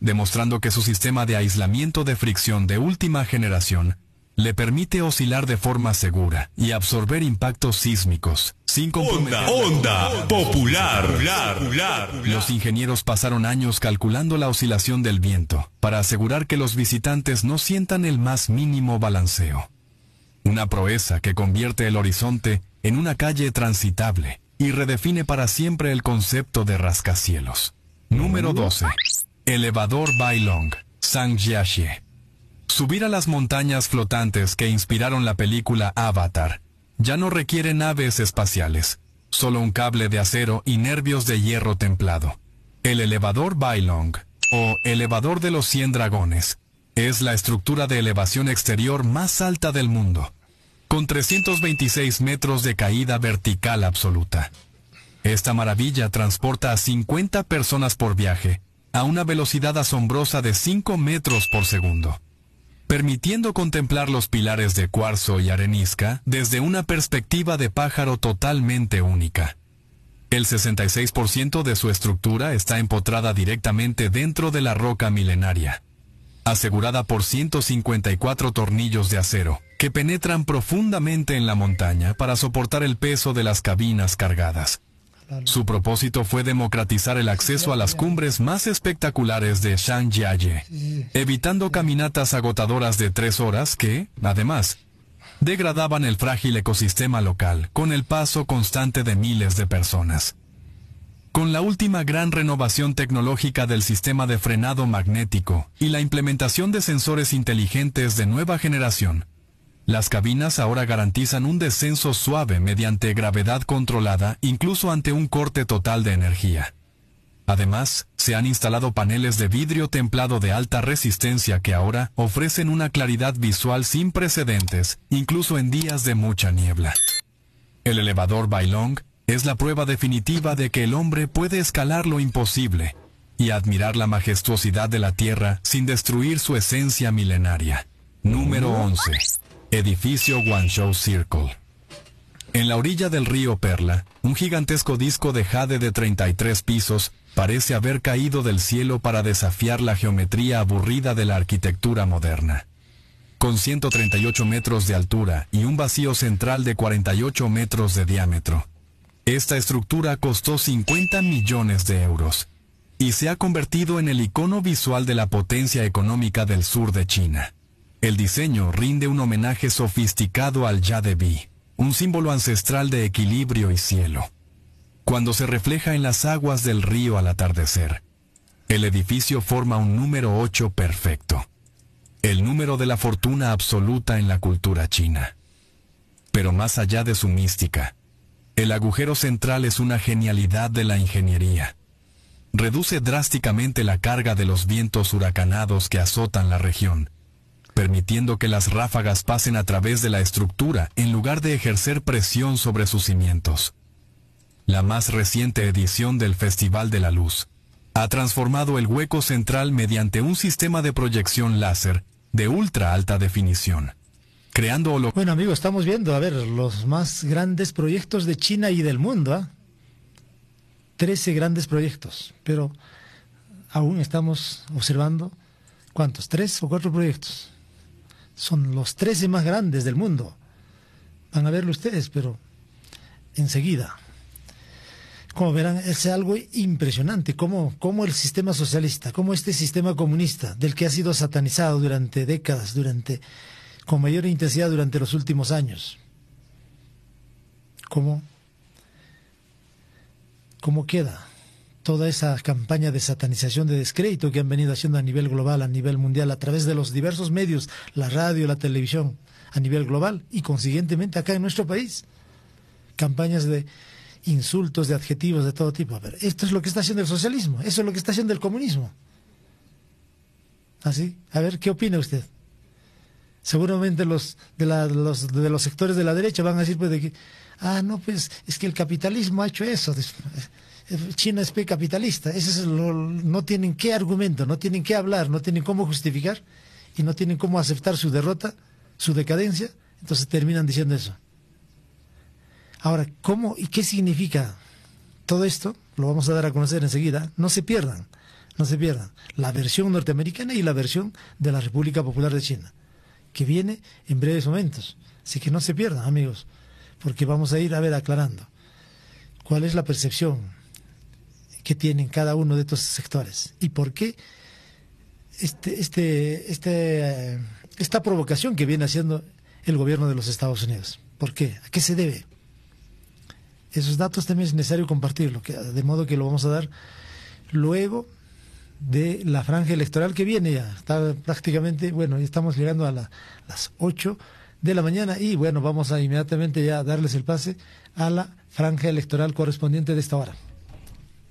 demostrando que su sistema de aislamiento de fricción de última generación le permite oscilar de forma segura y absorber impactos sísmicos sin comprometer. Onda Popular. Los ingenieros pasaron años calculando la oscilación del viento para asegurar que los visitantes no sientan el más mínimo balanceo. Una proeza que convierte el horizonte en una calle transitable y redefine para siempre el concepto de rascacielos. Número 12. Elevador Bailong, Zhangjiajie. Subir a las montañas flotantes que inspiraron la película Avatar ya no requiere naves espaciales, solo un cable de acero y nervios de hierro templado. El elevador Bailong, o elevador de los 100 dragones, es la estructura de elevación exterior más alta del mundo, con 326 metros de caída vertical absoluta. Esta maravilla transporta a 50 personas por viaje a una velocidad asombrosa de 5 metros por segundo, permitiendo contemplar los pilares de cuarzo y arenisca desde una perspectiva de pájaro totalmente única. El 66% de su estructura está empotrada directamente dentro de la roca milenaria, asegurada por 154 tornillos de acero que penetran profundamente en la montaña para soportar el peso de las cabinas cargadas. Su propósito fue democratizar el acceso a las cumbres más espectaculares de Zhangjiajie, evitando caminatas agotadoras de 3 horas que, además, degradaban el frágil ecosistema local con el paso constante de miles de personas. Con la última gran renovación tecnológica del sistema de frenado magnético y la implementación de sensores inteligentes de nueva generación, las cabinas ahora garantizan un descenso suave mediante gravedad controlada, incluso ante un corte total de energía. Además, se han instalado paneles de vidrio templado de alta resistencia que ahora ofrecen una claridad visual sin precedentes, incluso en días de mucha niebla. El elevador Bailong es la prueba definitiva de que el hombre puede escalar lo imposible y admirar la majestuosidad de la Tierra sin destruir su esencia milenaria. Número 11. Edificio Guangzhou Circle. En la orilla del río Perla, un gigantesco disco de jade de 33 pisos parece haber caído del cielo para desafiar la geometría aburrida de la arquitectura moderna. Con 138 metros de altura y un vacío central de 48 metros de diámetro, esta estructura costó 50 millones de euros y se ha convertido en el icono visual de la potencia económica del sur de China. El diseño rinde un homenaje sofisticado al Yadebi, un símbolo ancestral de equilibrio y cielo. Cuando se refleja en las aguas del río al atardecer, el edificio forma un número 8 perfecto, el número de la fortuna absoluta en la cultura china. Pero más allá de su mística, el agujero central es una genialidad de la ingeniería. Reduce drásticamente la carga de los vientos huracanados que azotan la región, permitiendo que las ráfagas pasen a través de la estructura en lugar de ejercer presión sobre sus cimientos. La más reciente edición del Festival de la Luz ha transformado el hueco central mediante un sistema de proyección láser de ultra alta definición, creando Bueno, amigos, estamos viendo, a ver, los más grandes proyectos de China y del mundo, ¿eh? 13 grandes proyectos, pero aún estamos observando, ¿cuántos? 3 o 4 proyectos. Son los 13 más grandes del mundo. Van a verlo ustedes, pero enseguida. Como verán, es algo impresionante, cómo el sistema socialista, cómo este sistema comunista, del que ha sido satanizado durante décadas, con mayor intensidad durante los últimos años, cómo queda toda esa campaña de satanización, de descrédito que han venido haciendo a nivel global, a nivel mundial, a través de los diversos medios, la radio, la televisión, a nivel global, y consiguientemente acá en nuestro país. Campañas de insultos, de adjetivos de todo tipo. A ver, esto es lo que está haciendo el socialismo, eso es lo que está haciendo el comunismo. ¿Así? A ver, ¿qué opina usted? Seguramente los de los sectores de la derecha van a decir pues de que, no, pues es que el capitalismo ha hecho eso. China es capitalista. No tienen qué argumento, no tienen qué hablar, no tienen cómo justificar y no tienen cómo aceptar su derrota, su decadencia. Entonces terminan diciendo eso. Ahora, ¿cómo y qué significa todo esto? Lo vamos a dar a conocer enseguida. No se pierdan. No se pierdan. La versión norteamericana y la versión de la República Popular de China, que viene en breves momentos. Así que no se pierdan, amigos, porque vamos a ir aclarando cuál es la percepción que tienen cada uno de estos sectores y por qué esta provocación que viene haciendo el gobierno de los Estados Unidos. ¿Por qué? ¿A qué se debe? Esos datos también es necesario compartirlo, de modo que lo vamos a dar luego de la franja electoral que viene ya. Está prácticamente, bueno, ya estamos llegando a las 8 de la mañana y bueno, vamos a inmediatamente ya darles el pase a la franja electoral correspondiente de esta hora.